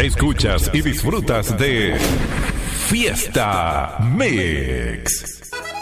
Escuchas y disfrutas de Fiesta Mix.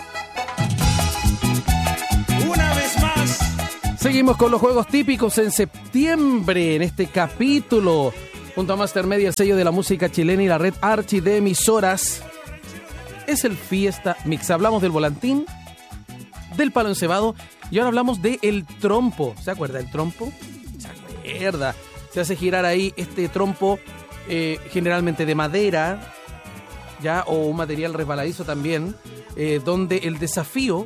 Una vez más. Seguimos con los juegos típicos en septiembre, en este capítulo, junto a Master Media, el sello de la música chilena y la red Archi de emisoras. Es el Fiesta Mix. Hablamos del volantín, del palo encebado y ahora hablamos del trompo. ¿Se acuerda del trompo? Se acuerda. Se hace girar ahí este trompo, generalmente de madera, ya, o un material resbaladizo también, donde el desafío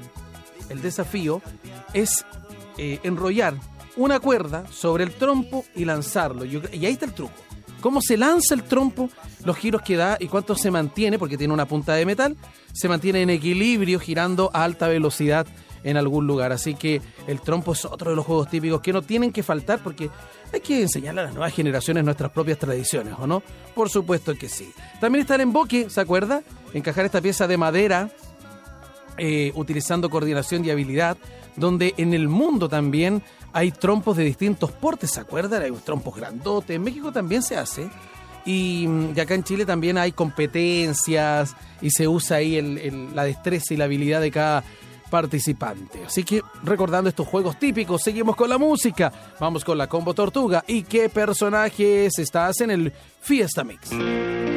es enrollar una cuerda sobre el trompo y lanzarlo. Y ahí está el truco. Cómo se lanza el trompo, los giros que da y cuánto se mantiene, porque tiene una punta de metal, se mantiene en equilibrio girando a alta velocidad en algún lugar. Así que el trompo es otro de los juegos típicos que no tienen que faltar, porque hay que enseñarle a las nuevas generaciones nuestras propias tradiciones, ¿o no? Por supuesto que sí. También está el emboque, ¿se acuerda? Encajar esta pieza de madera utilizando coordinación y habilidad, donde en el mundo también hay trompos de distintos portes, ¿se acuerdan? Hay trompos grandotes, en México también se hace, y acá en Chile también hay competencias y se usa ahí la destreza y la habilidad de cada participante. Así que recordando estos juegos típicos, seguimos con la música, vamos con la Combo Tortuga. ¿Y qué personajes estás en el Fiesta Mix?